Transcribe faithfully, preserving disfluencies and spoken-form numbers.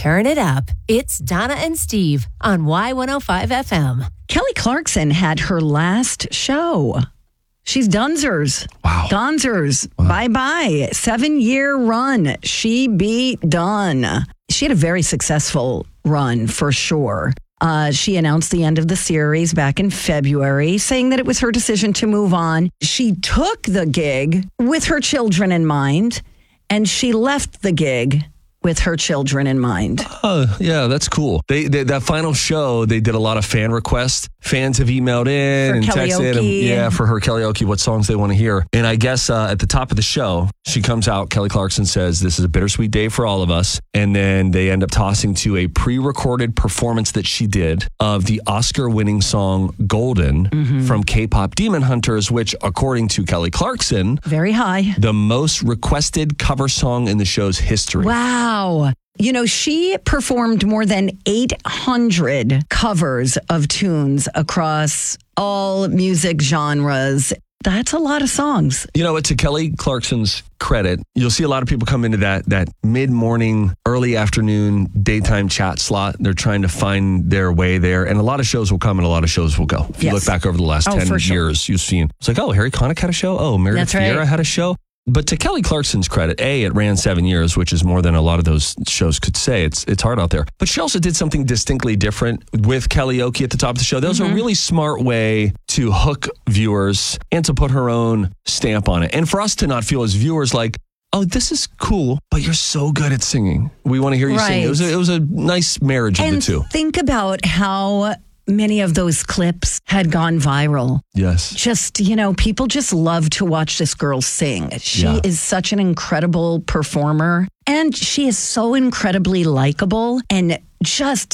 Turn it up. It's Donna and Steve on Y one oh five F M. Kelly Clarkson had her last show. She's Dunzers. Wow. Gonzers. Wow. Bye-bye. Seven-year run. She be done. She had a very successful run, for sure. Uh, she announced the end of the series back in February, saying that it was her decision to move on. She took the gig with her children in mind, and she left the gig with her children in mind. Oh, yeah, that's cool. They, they That final show, they did a lot of fan requests. Fans have emailed in For and texted. And, yeah, for her karaoke, what songs they want to hear. And I guess uh, at the top of the show, she comes out, Kelly Clarkson says, this is a bittersweet day for all of us. And then they end up tossing to a pre-recorded performance that she did of the Oscar-winning song Golden mm-hmm. from K-pop Demon Hunters, which, according to Kelly Clarkson, very high, the most requested cover song in the show's history. Wow. You know, she performed more than eight hundred covers of tunes across all music genres. That's a lot of songs. You know what? To Kelly Clarkson's credit, you'll see a lot of people come into that that mid-morning, early afternoon, daytime chat slot. They're trying to find their way there. And a lot of shows will come and a lot of shows will go. If you yes. look back over the last oh, ten sure. years, you've seen, it's like, oh, Harry Connick had a show. Oh, Meredith That's Vieira right. had a show. But to Kelly Clarkson's credit, A, it ran seven years, which is more than a lot of those shows could say. It's it's hard out there. But she also did something distinctly different with Kellyoke at the top of the show. That was mm-hmm. a really smart way to hook viewers and to put her own stamp on it. And for us to not feel as viewers like, oh, this is cool, but you're so good at singing. We want to hear you right. sing. It was a, it was a nice marriage and of the two. Think about how many of those clips had gone viral. Yes. Just, you know, people just love to watch this girl sing. She yeah. is such an incredible performer, and she is so incredibly likable and just